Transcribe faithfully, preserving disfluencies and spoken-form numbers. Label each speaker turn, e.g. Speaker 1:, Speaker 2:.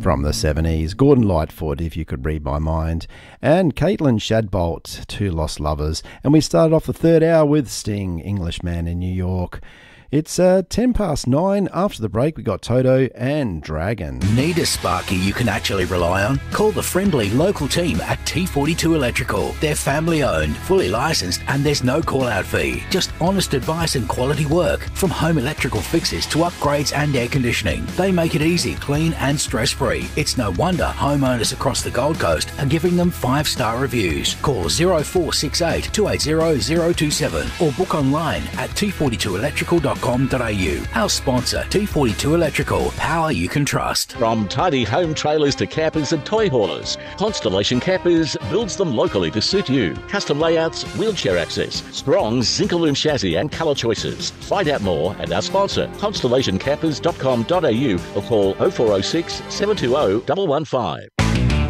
Speaker 1: from the seventies. Gordon Lightfoot, If You Could Read My Mind, and Caitlin Shadbolt, Two Lost Lovers. And we started off the third hour with Sting, Englishman in New York. It's uh, ten past nine. After the break, we got Toto and Dragon.
Speaker 2: Need a Sparky you can actually rely on? Call the friendly local team at T forty-two Electrical. They're family owned, fully licensed, and there's no call out fee. Just honest advice and quality work. From home electrical fixes to upgrades and air conditioning, they make it easy, clean and stress free. It's no wonder homeowners across the Gold Coast are giving them five star reviews. Call zero four six eight, two eight zero, zero two seven or book online at t forty-two electrical dot com dot a u. Our sponsor, T forty-two Electrical, power you can trust.
Speaker 3: From tidy home trailers to campers and toy haulers, Constellation Campers builds them locally to suit you. Custom layouts, wheelchair access, strong Zinc-Alume chassis and colour choices. Find out more at our sponsor, constellation campers dot com dot a u or call oh four oh six, seven two oh, one one five.